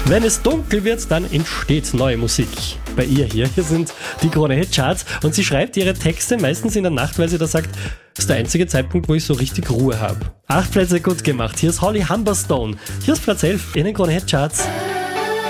Wenn es dunkel wird, dann entsteht neue Musik. Bei ihr hier sind die Krone-Hit-Charts und sie schreibt ihre Texte meistens in der Nacht, weil sie da sagt, das ist der einzige Zeitpunkt, wo ich so richtig Ruhe habe. 8 Plätze gut gemacht. Hier ist Holly Humberstone. Hier ist Platz 11 in den Krone-Hit-Charts.